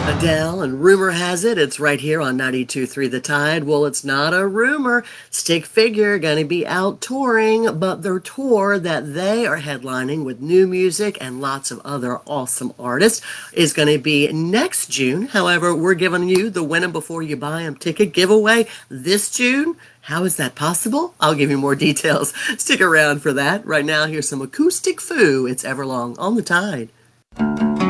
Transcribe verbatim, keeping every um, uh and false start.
Adele, and rumor has it it's right here on ninety-two point three The Tide. Well, it's not a rumor. Stick Figure going to be out touring, but their tour that they are headlining with new music and lots of other awesome artists is going to be next June. However, we're giving you the win 'em before you buy 'em ticket giveaway this June. How is that possible? I'll give you more details. Stick around for that. Right now, here's some acoustic foo. It's Everlong on the Tide.